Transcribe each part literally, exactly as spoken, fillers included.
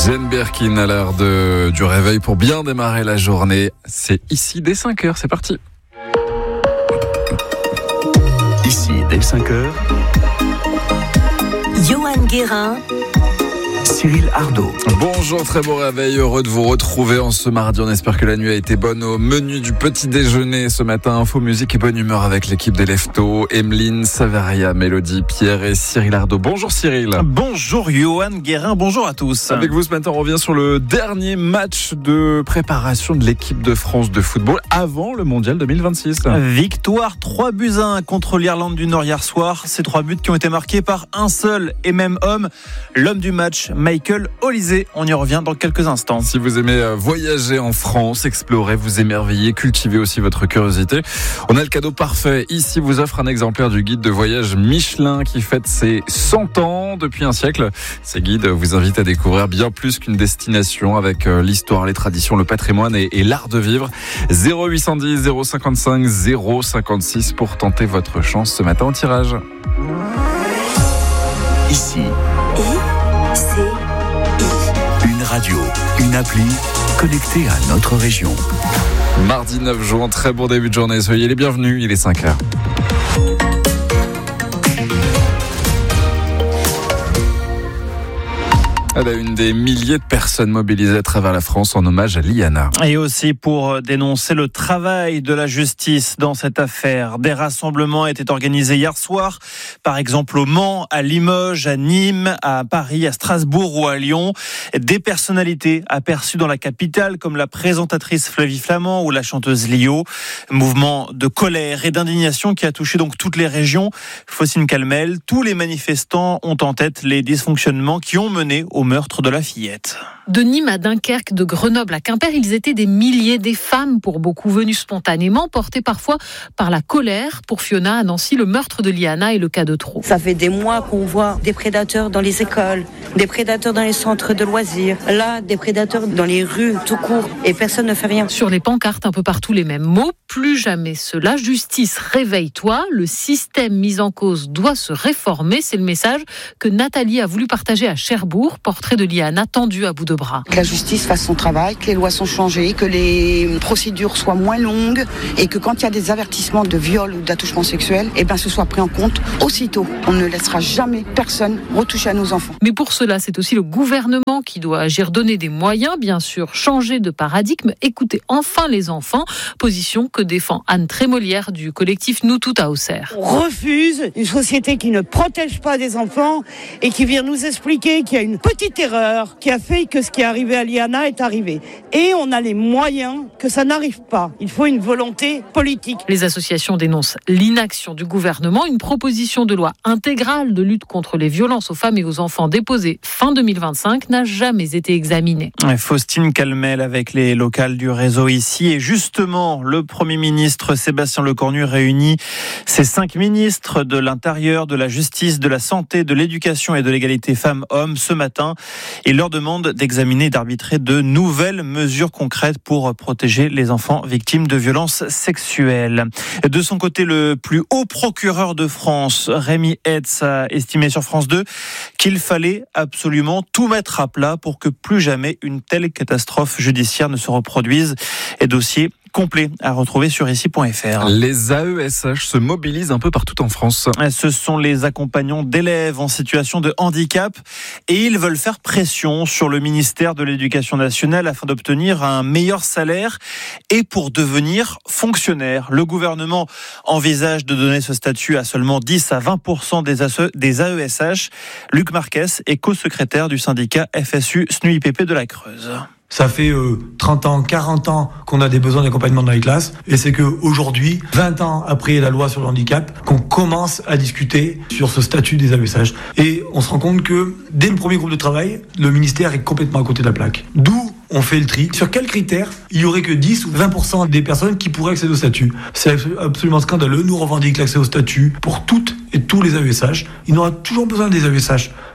Jane Birkin à l'heure de, du réveil pour bien démarrer la journée. C'est ici dès cinq heures, c'est parti. Ici dès cinq heures. Johan Guérin. Cyril Ardo. Bonjour, très beau réveil, heureux de vous retrouver en ce mardi. On espère que la nuit a été bonne. Au menu du petit déjeuner ce matin, info, musique et bonne humeur avec l'équipe des Leftos, Emeline, Saveria, Mélodie, Pierre et Cyril Ardo. Bonjour Cyril. Bonjour Johan Guérin, bonjour à tous. Avec vous ce matin, on revient sur le dernier match de préparation de l'équipe de France de football avant le mondial deux mille vingt-six. Victoire trois buts à un contre l'Irlande du Nord hier soir. Ces trois buts qui ont été marqués par un seul et même homme, l'homme du match, Michael Olise. On y revient dans quelques instants. Si vous aimez voyager en France, explorer, vous émerveiller, cultiver aussi votre curiosité, on a le cadeau parfait. Ici vous offre un exemplaire du guide de voyage Michelin qui fête ses cent ans depuis un siècle. Ces guides vous invitent à découvrir bien plus qu'une destination avec l'histoire, les traditions, le patrimoine et, et l'art de vivre. zéro huit cent dix, zéro cinquante-cinq, zéro cinquante-six pour tenter votre chance ce matin au tirage. Ici. Et c'est Une radio, une appli connectée à notre région. Mardi neuf juin, très bon début de journée. Soyez les bienvenus, il est cinq heures. Elle a une des milliers de personnes mobilisées à travers la France en hommage à Liana. Et aussi pour dénoncer le travail de la justice dans cette affaire. Des rassemblements étaient organisés hier soir, par exemple au Mans, à Limoges, à Nîmes, à Paris, à Strasbourg ou à Lyon. Des personnalités aperçues dans la capitale comme la présentatrice Flavie Flament ou la chanteuse Lio. Mouvement de colère et d'indignation qui a touché donc toutes les régions. Faucine Calmel, tous les manifestants ont en tête les dysfonctionnements qui ont mené au meurtre de la fillette. De Nîmes à Dunkerque, de Grenoble à Quimper, ils étaient des milliers, des femmes pour beaucoup, venues spontanément, portées parfois par la colère. Pour Fiona, à Nancy, le meurtre de Liana est le cas de trop. Ça fait des mois qu'on voit des prédateurs dans les écoles, des prédateurs dans les centres de loisirs, là, des prédateurs dans les rues tout court, et personne ne fait rien. Sur les pancartes, un peu partout les mêmes mots. Plus jamais cela. Justice, réveille-toi. Le système mis en cause doit se réformer. C'est le message que Nathalie a voulu partager à Cherbourg. Portrait de Liana tendu à bout de bras. Que la justice fasse son travail, que les lois sont changées, que les procédures soient moins longues et que quand il y a des avertissements de viol ou d'attouchement sexuel, eh ben, ce soit pris en compte aussitôt. On ne laissera jamais personne retoucher à nos enfants. Mais pour cela, c'est aussi le gouvernement qui doit agir, donner des moyens, bien sûr, changer de paradigme, écouter enfin les enfants. Position que défend Anne Trémolière du collectif Nous Tout à Auxerre. On refuse une société qui ne protège pas des enfants et qui vient nous expliquer qu'il y a une petite erreur qui a fait que ce qui est arrivé à Liana est arrivé. Et on a les moyens que ça n'arrive pas. Il faut une volonté politique. Les associations dénoncent l'inaction du gouvernement. Une proposition de loi intégrale de lutte contre les violences aux femmes et aux enfants déposée fin deux mille vingt-cinq n'a jamais été examinée. Faustine Calmel avec les locales du réseau ici. Et justement, le Premier ministre Sébastien Lecornu réunit ses cinq ministres de l'Intérieur, de la Justice, de la Santé, de l'Éducation et de l'égalité femmes-hommes ce matin. Il leur demande d'examiner et d'arbitrer de nouvelles mesures concrètes pour protéger les enfants victimes de violences sexuelles. De son côté, le plus haut procureur de France, Rémi Hetz, a estimé sur France deux qu'il fallait absolument tout mettre à plat pour que plus jamais une telle catastrophe judiciaire ne se reproduise. Et dossier complet à retrouver sur ici point f r. Les A E S H se mobilisent un peu partout en France. Ce sont les accompagnants d'élèves en situation de handicap et ils veulent faire pression sur le ministère de l'Éducation nationale afin d'obtenir un meilleur salaire et pour devenir fonctionnaire. Le gouvernement envisage de donner ce statut à seulement dix à vingt pour cent des A E S H. Luc Marquez est co-secrétaire du syndicat F S U S N U I P P de la Creuse. Ça fait euh, trente ans, quarante ans qu'on a des besoins d'accompagnement dans les classes. Et c'est qu'aujourd'hui, vingt ans après la loi sur le handicap, qu'on commence à discuter sur ce statut des A E S H. Et on se rend compte que dès le premier groupe de travail, le ministère est complètement à côté de la plaque. D'où on fait le tri. Sur quels critères il y aurait que dix ou vingt pour cent des personnes qui pourraient accéder au statut? C'est absolument scandaleux. Nous revendiquons l'accès au statut pour toutes et tous les A E S H. Il y aura toujours besoin des A E S H.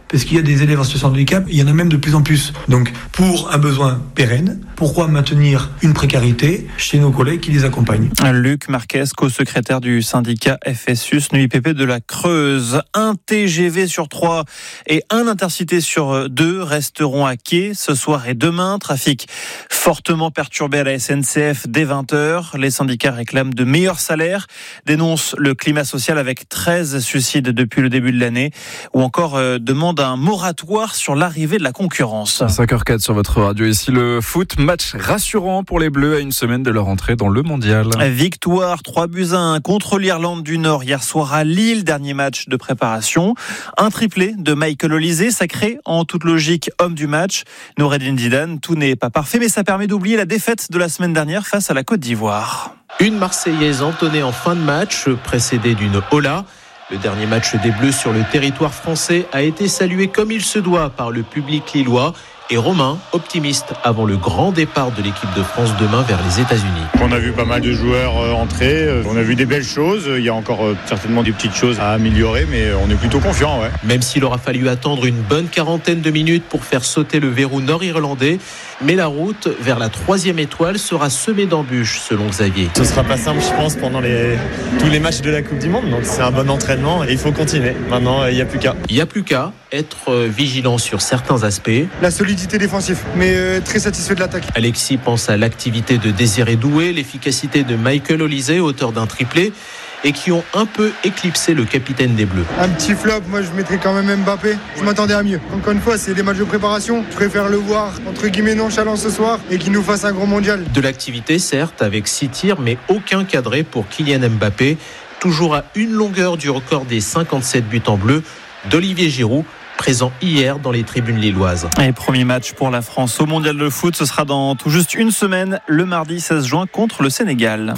parce qu'il y a des élèves en situation de handicap, il y en a même de plus en plus. Donc, pour un besoin pérenne, pourquoi maintenir une précarité chez nos collègues qui les accompagnent ? Luc Marquez, co-secrétaire du syndicat F S U S N U I P P de la Creuse. Un T G V sur trois et un Intercité sur deux resteront à quai ce soir et demain. Trafic fortement perturbé à la S N C F dès vingt heures. Les syndicats réclament de meilleurs salaires, dénoncent le climat social avec treize suicides depuis le début de l'année, ou encore euh, demandent un moratoire sur l'arrivée de la concurrence. cinq heures quatre sur votre radio. Ici le foot, match rassurant pour les Bleus à une semaine de leur entrée dans le mondial. Victoire trois buts à un contre l'Irlande du Nord hier soir à Lille, dernier match de préparation. Un triplé de Michael Olise, sacré en toute logique homme du match. Noureddine Zidane, tout n'est pas parfait, mais ça permet d'oublier la défaite de la semaine dernière face à la Côte d'Ivoire. Une Marseillaise entonnée en fin de match, précédée d'une hola. Le dernier match des Bleus sur le territoire français a été salué comme il se doit par le public lillois. Et Romain, optimiste avant le grand départ de l'équipe de France demain vers les États-Unis. On a vu pas mal de joueurs entrer, on a vu des belles choses, il y a encore certainement des petites choses à améliorer, mais on est plutôt confiant. Ouais. Même s'il aura fallu attendre une bonne quarantaine de minutes pour faire sauter le verrou nord-irlandais, mais la route vers la troisième étoile sera semée d'embûches, selon Xavier. Ce sera pas simple, je pense, pendant les... tous les matchs de la Coupe du Monde, donc c'est un bon entraînement et il faut continuer. Maintenant, il n'y a plus qu'à. Il n'y a plus qu'à être vigilant sur certains aspects. La solidité défensive, mais euh, très satisfait de l'attaque. Alexis pense à l'activité de Désiré Doué, l'efficacité de Michael Olise, auteur d'un triplé, et qui ont un peu éclipsé le capitaine des Bleus. Un petit flop, moi je mettrais quand même Mbappé. Je m'attendais à mieux. Encore une fois, c'est des matchs de préparation. Je préfère le voir entre guillemets nonchalant ce soir et qu'il nous fasse un gros mondial. De l'activité, certes, avec six tirs, mais aucun cadré pour Kylian Mbappé. Toujours à une longueur du record des cinquante-sept buts en bleu d'Olivier Giroud, présent hier dans les tribunes lilloises. Et premier match pour la France au mondial de foot, ce sera dans tout juste une semaine, le mardi seize juin contre le Sénégal.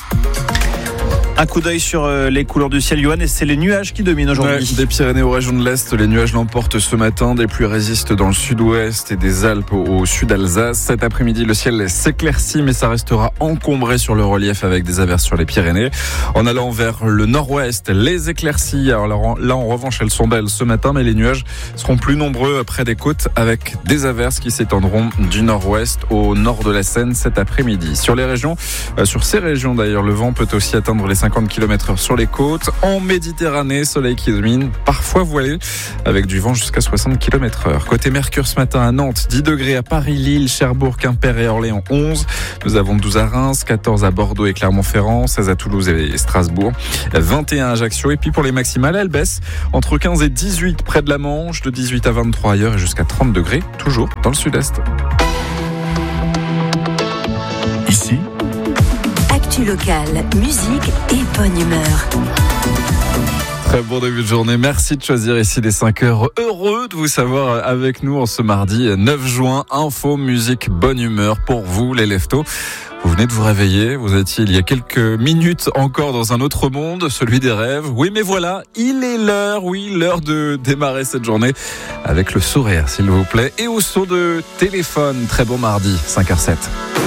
Un coup d'œil sur les couleurs du ciel, Johan, et c'est les nuages qui dominent aujourd'hui. Ouais, des Pyrénées aux régions de l'Est, les nuages l'emportent ce matin. Des pluies résistent dans le sud-ouest et des Alpes au sud d'Alsace. Cet après-midi, le ciel s'éclaircit, mais ça restera encombré sur le relief avec des averses sur les Pyrénées. En allant vers le nord-ouest, les éclaircies. Alors là, en revanche, elles sont belles ce matin, mais les nuages seront plus nombreux près des côtes avec des averses qui s'étendront du nord-ouest au nord de la Seine cet après-midi. Sur les régions, euh, sur ces régions d'ailleurs, le vent peut aussi atteindre les cinquante kilomètres heure sur les côtes. En Méditerranée, soleil qui domine, parfois voilé, avec du vent jusqu'à soixante kilomètres heure. Côté Mercure ce matin à Nantes, dix degrés à Paris, Lille, Cherbourg, Quimper et Orléans, onze. Nous avons douze à Reims, quatorze à Bordeaux et Clermont-Ferrand, seize à Toulouse et Strasbourg, vingt et un à Ajaccio. Et puis pour les maximales, elles baissent entre quinze et dix-huit près de la Manche, de dix-huit à vingt-trois ailleurs et jusqu'à trente degrés, toujours dans le sud-est. Ici, actu locale, musique et bonne humeur. Très bon début de journée. Merci de choisir ici les cinq heures. Heureux de vous savoir avec nous en ce mardi neuf juin. Info, musique, bonne humeur pour vous, les leftos. Vous venez de vous réveiller, vous étiez il y a quelques minutes encore dans un autre monde, celui des rêves. Oui, mais voilà, il est l'heure, oui, l'heure de démarrer cette journée avec le sourire, s'il vous plaît, et au son de téléphone. Très bon mardi, cinq heures sept.